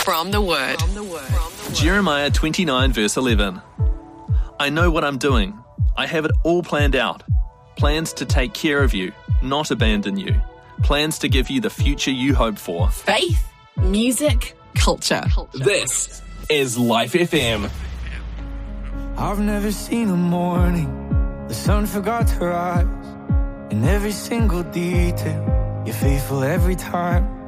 From the Word. Jeremiah 29 verse 11. I know what I'm doing. I have it all planned out. Plans to take care of you, not abandon you. Plans to give you the future you hope for. Faith, music, culture. This is Life FM. I've never seen a morning the sun forgot to rise. In every single detail, you're faithful every time.